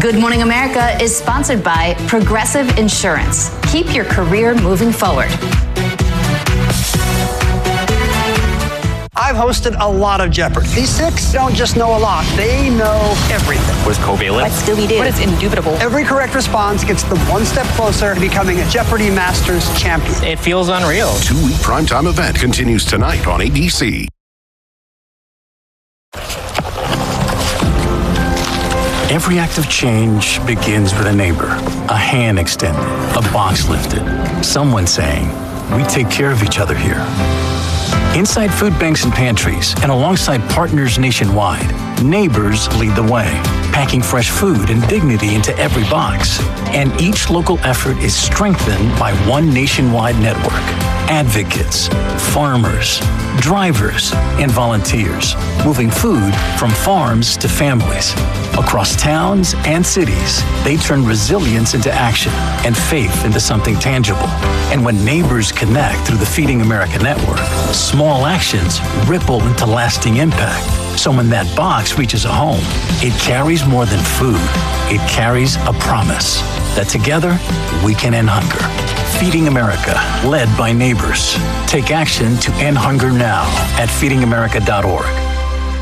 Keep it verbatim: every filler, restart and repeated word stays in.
Good Morning America is sponsored by Progressive Insurance. Keep your career moving forward. I've hosted a lot of Jeopardy. These six don't just know a lot, they know everything. What is covalent? What's Scooby-Doo? What is indubitable? Every correct response gets them one step closer to becoming a Jeopardy Masters champion. It feels unreal. Two-week primetime event continues tonight on A B C. Every act of change begins with a neighbor, a hand extended, a box lifted, someone saying, "We take care of each other here." Inside food banks and pantries and alongside partners nationwide, neighbors lead the way, packing fresh food and dignity into every box. And each local effort is strengthened by one nationwide network. Advocates, farmers, drivers, and volunteers, moving food from farms to families. Across towns and cities, they turn resilience into action and faith into something tangible. And when neighbors connect through the Feeding America network, small actions ripple into lasting impact. So when that box reaches a home, it carries more than food. It carries a promise that together we can end hunger. Feeding America, led by neighbors. Take action to end hunger now at feeding america dot org.